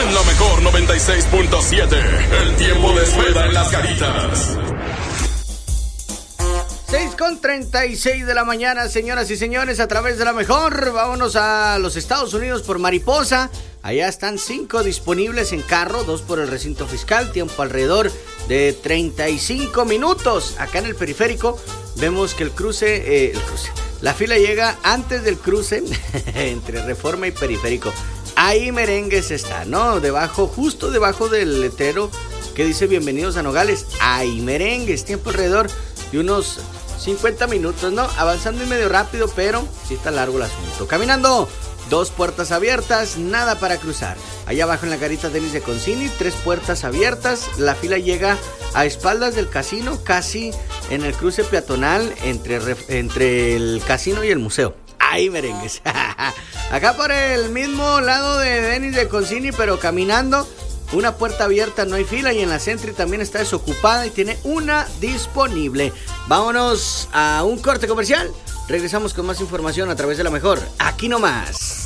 En la mejor 96.7, el tiempo de espera en las Caritas. 6:36 de la mañana, señoras y señores, a través de la mejor. Vámonos a los Estados Unidos por Mariposa. Allá están 5 disponibles en carro, 2 por el recinto fiscal, tiempo alrededor de 35 minutos. Acá en el periférico vemos que el cruce, la fila llega antes del cruce entre Reforma y Periférico. Ahí Merengues está, ¿no? Justo debajo del letrero que dice bienvenidos a Nogales. Ahí Merengues, tiempo alrededor de unos 50 minutos, ¿no? Avanzando y medio rápido, pero sí está largo el asunto. Caminando, 2 puertas abiertas, nada para cruzar. Allá abajo en la garita Denis de Concini, 3 puertas abiertas. La fila llega a espaldas del casino, casi en el cruce peatonal entre el casino y el museo. Ahí Merengues. Acá por el mismo lado de Denis de Concini, pero caminando, una puerta abierta, no hay fila, y en la Sentry también está desocupada y tiene una disponible. Vámonos a un corte comercial. Regresamos con más información a través de la mejor. Aquí nomás.